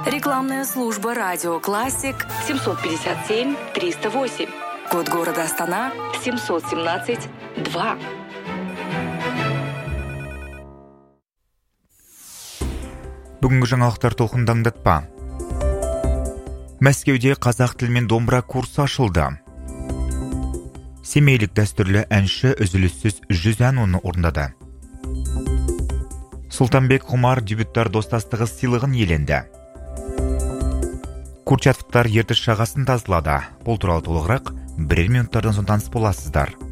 Рекламная служба «Радио Классик» 757-308. Код города Астана 717-2. Бүгінгі жаңалықтар толқындаңдатпа. Мәскеуде қазақ тілімен домбыра курсы ашылды. Семейлік дәстүрлі әнші үзіліссіз 100 ән орындады. Сұлтанбек Құмар дебюттар достастығы сыйлығын иеленді. Курчатовтар Ертіс жағасын тазалады. Бұл туралы толығырақ бірер минуттардан соң таныс боласыздар.